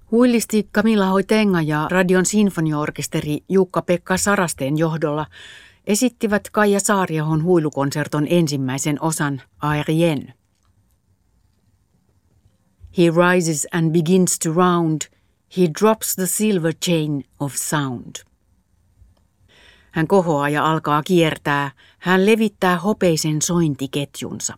Huilisti Camilla Hoitenga ja Radion sinfoniaorkesteri Jukka-Pekka Sarasteen johdolla esittivät Kaija Saariahon huilukonserton ensimmäisen osan Aérienne. He rises and begins to round, he drops the silver chain of sound. Hän kohoaa ja alkaa kiertää, hän levittää hopeisen sointiketjunsa.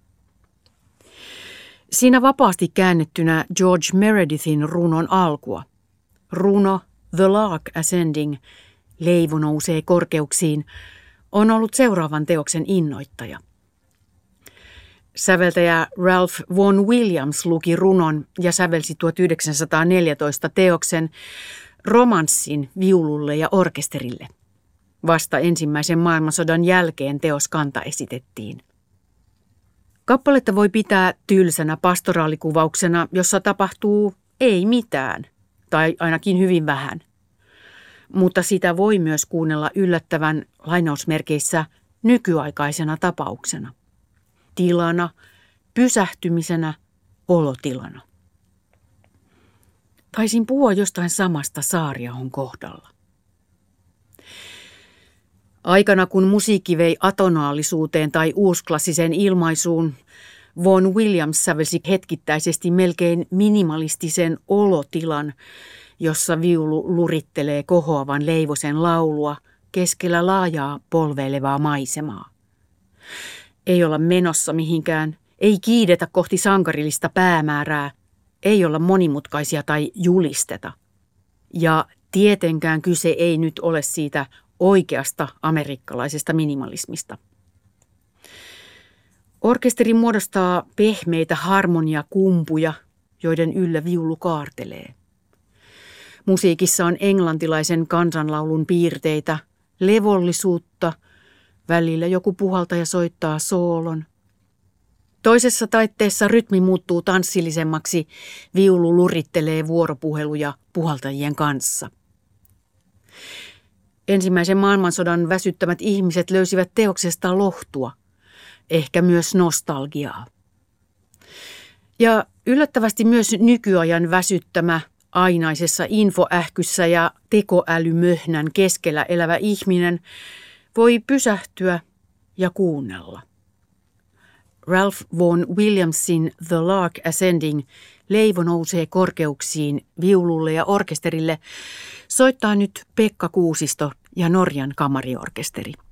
Siinä vapaasti käännettynä George Meredithin runon alkua. Runo The Lark Ascending, leivo nousee korkeuksiin, on ollut seuraavan teoksen innoittaja. Säveltäjä Ralph Vaughan Williams luki runon ja sävelsi 1914 teoksen romanssin viululle ja orkesterille. Vasta ensimmäisen maailmansodan jälkeen teos kanta esitettiin. Kappaletta voi pitää tylsänä pastoraalikuvauksena, jossa tapahtuu ei mitään, tai ainakin hyvin vähän. Mutta sitä voi myös kuunnella yllättävän lainausmerkeissä nykyaikaisena tapauksena. Tilana, pysähtymisenä, olotilana. Taisin puhua jostain samasta Saariahon kohdalla. Aikana kun musiikki vei atonaalisuuteen tai uusklassiseen ilmaisuun, Vaughan Williams sävelsi hetkittäisesti melkein minimalistisen olotilan, jossa viulu lurittelee kohoavan leivosen laulua keskellä laajaa polveilevaa maisemaa. Ei olla menossa mihinkään, ei kiidetä kohti sankarillista päämäärää, ei olla monimutkaisia tai julisteta. Ja tietenkään kyse ei nyt ole siitä oikeasta amerikkalaisesta minimalismista. Orkesteri muodostaa pehmeitä harmoniakumpuja, joiden yllä viulu kaartelee. Musiikissa on englantilaisen kansanlaulun piirteitä, levollisuutta, välillä joku puhaltaja soittaa soolon. Toisessa taitteessa rytmi muuttuu tanssillisemmaksi, viulu lurittelee vuoropuheluja puhaltajien kanssa. Ensimmäisen maailmansodan väsyttämät ihmiset löysivät teoksesta lohtua, ehkä myös nostalgiaa. Ja yllättävästi myös nykyajan väsyttämä, ainaisessa infoähkyssä ja tekoälymöhnän keskellä elävä ihminen voi pysähtyä ja kuunnella. Ralph Vaughan Williamsin The Lark Ascending, leivo nousee korkeuksiin viululle ja orkesterille, soittaa nyt Pekka Kuusisto ja Norjan kamariorkesteri.